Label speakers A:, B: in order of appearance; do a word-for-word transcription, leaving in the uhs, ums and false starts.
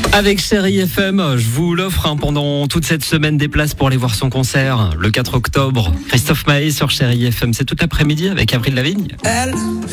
A: Avec Chérie F M, je vous l'offre hein, pendant toute cette semaine des places pour aller voir son concert le quatre octobre. Christophe Maé sur Chérie F M, c'est tout l'après-midi avec Avril Lavigne.
B: Elle